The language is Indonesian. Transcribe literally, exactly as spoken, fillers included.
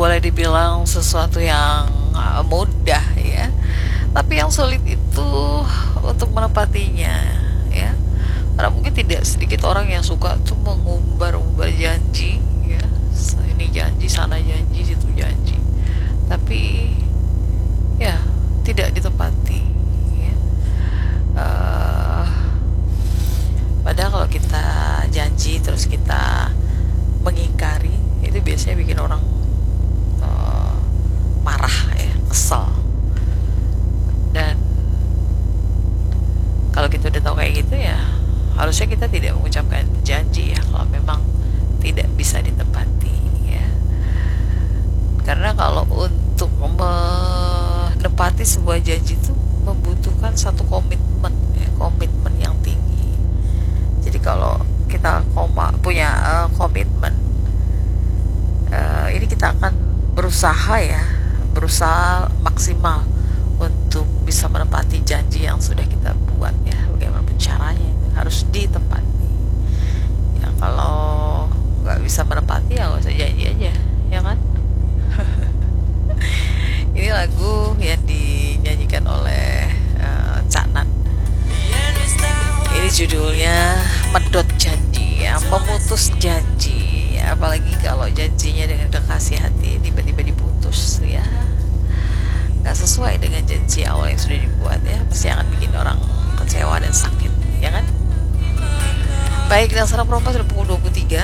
boleh dibilang sesuatu yang uh, mudah ya, tapi yang sulit itu untuk menepatinya ya. Karena mungkin tidak sedikit orang yang suka tuh mengumbar-umbar janji ya, ini janji, sana janji, situ janji, tapi ya tidak ditepati ya. Uh, padahal kalau kita janji terus kita mengingkari, itu biasanya bikin orang uh, marah ya, kesel. Dan kalau kita udah tahu kayak gitu ya, harusnya kita tidak mengucapkan janji ya kalau memang tidak bisa ditepati ya. Karena kalau untuk menepati sebuah janji itu membutuhkan satu komitmen ya, komitmen yang tinggi. Jadi kalau kita koma, punya uh, komitmen, uh, ini kita akan berusaha ya, berusaha maksimal untuk bisa menepati janji yang sudah kita buat ya. Bagaimanapun caranya harus ditepati ya. Kalau nggak bisa menepati ya nggak usah janji aja ya kan. Ini lagu yang dinyanyikan oleh uh, Cak Nan. Ini judulnya Medot Janji ya, memutus janji ya. Apalagi kalau janjinya dengan kekasih hati tiba-tiba diputus ya, nggak sesuai dengan janji awal yang sudah dibuat ya, pasti akan bikin orang kecewa dan sakit ya kan. Baik, dan sekarang perempuan sudah